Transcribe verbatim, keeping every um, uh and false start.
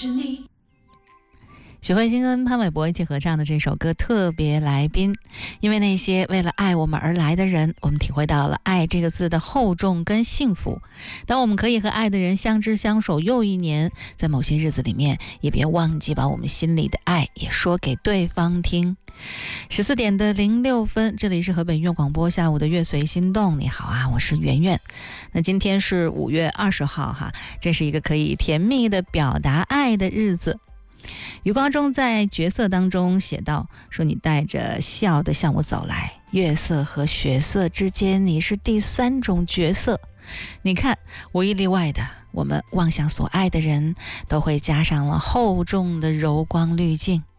是你。 许慧欣跟潘玮柏一起合唱的这首歌《特别来宾》，因为那些为了爱我们而来的人，我们体会到了爱这个字的厚重跟幸福。当我们可以和爱的人相知相守又一年，在某些日子里面，也别忘记把我们心里的爱也说给对方听。十四点的零六分，这里是河北音乐广播下午的乐随心动。你好啊，我是圆圆。那今天是五月二十号哈，这是一个可以甜蜜的表达爱的日子。余光中在角色当中写道，说你带着笑的向我走来，月色和血色之间，你是第三种角色。你看，无一例外的，我们望向所爱的人，都会加上了厚重的柔光滤镜。